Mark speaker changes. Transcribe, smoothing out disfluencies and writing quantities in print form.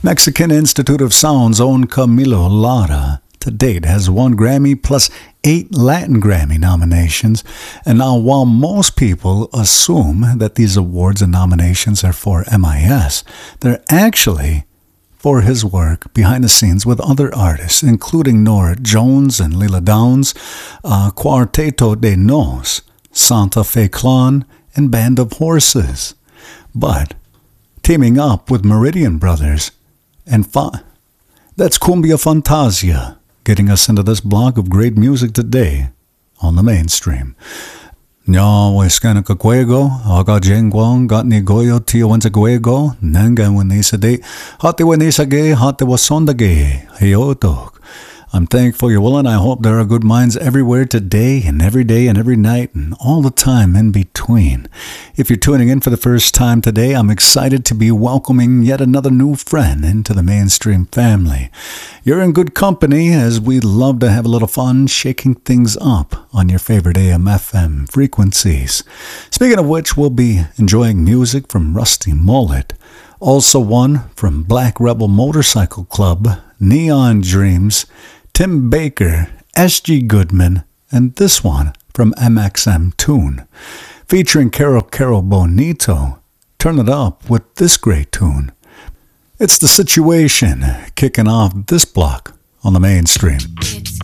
Speaker 1: Mexican Institute of Sound's own Camilo Lara to date has 1 Grammy plus 8 Latin Grammy nominations. And now, while most people assume that these awards and nominations are for MIS, they're actually for his work behind the scenes with other artists, including Norah Jones and Lila Downs, Cuarteto de Nos, Santa Fe Clan, and Band of Horses. But teaming up with Meridian Brothers and that's Cumbia Fantasia, getting us into this block of great music today on the mainstream. Nya weskana kakwego, aga jengwang, got ni goyo tio wanzakwego, nanga wanisa de, hati wanisa ge, hati wasonda ge, heyotok. I'm thankful you're willing. I hope there are good minds everywhere today and every day and every night and all the time in between. If you're tuning in for the first time today, I'm excited to be welcoming yet another new friend into the mainstream family. You're in good company, as we love to have a little fun shaking things up on your favorite AM/FM frequencies. Speaking of which, we'll be enjoying music from Rusty Mullet, also one from Black Rebel Motorcycle Club, Neon Dreams, Tim Baker, S.G. Goodman, and this one from MXM Tune. Featuring Caro Bonito, turn it up with this great tune. It's The Situation, kicking off this block on the mainstream.
Speaker 2: It's